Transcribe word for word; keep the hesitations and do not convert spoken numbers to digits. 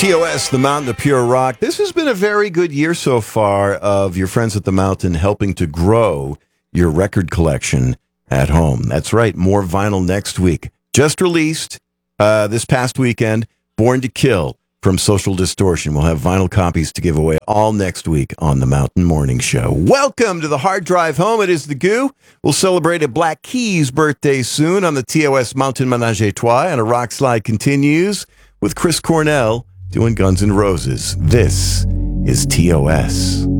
T O S, The Mountain of Pure Rock. This has been a very good year so far of your friends at the Mountain helping to grow your record collection at home. That's right, more vinyl next week. Just released uh, this past weekend, Born to Kill from Social Distortion. We'll have vinyl copies to give away all next week on the Mountain Morning Show. Welcome to the Hard Drive Home. It is the Goo. We'll celebrate a Black Keys birthday soon on the T O S Mountain Menage a Trois, and a rock slide continues with Chris Cornell doing Guns N' Roses. This is T O S.